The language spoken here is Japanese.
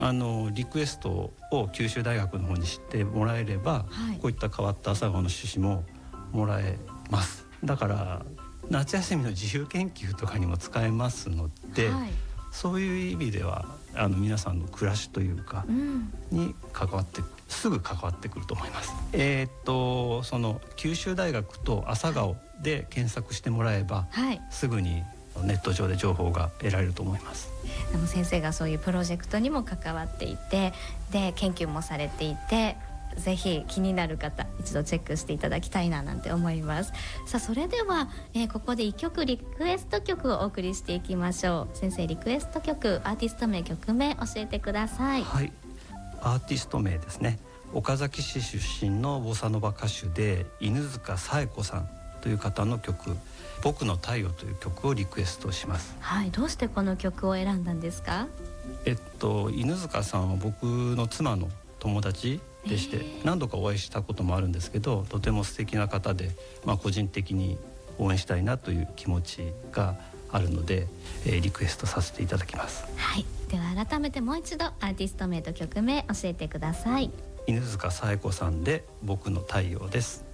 リクエストを九州大学の方に知ってもらえれば、 はい、 こういった変わった朝顔の趣旨ももらえます。だから夏休みの自由研究とかにも使えますので、 はい、 そういう意味では皆さんの暮らしというか、にすぐ関わってくると思います。その九州大学と朝顔で検索してもらえば、 はい、 すぐにネット上で情報が得られると思います。 先生がそういうプロジェクトにも関わっていて、で研究もされていて、ぜひ気になる方一度チェックしていただきたいななんて思います。さあそれでは、ここで1曲リクエスト曲をお送りしていきましょう。先生、リクエスト曲、アーティスト名、曲名教えてください。 はい、アーティスト名ですね。岡崎市出身のボサノバ歌手で犬塚紗恵子さんという方の曲、僕の太陽という曲をリクエストします。 はい、どうしてこの曲を選んだんですか？ 犬塚さんは僕の妻の友達でして、何度かお会いしたこともあるんですけど、とても素敵な方で、個人的に応援したいなという気持ちがあるので、リクエストさせていただきます。 はい、では改めてもう一度アーティスト名と曲名教えてください。 犬塚紗恵子さんで僕の太陽です。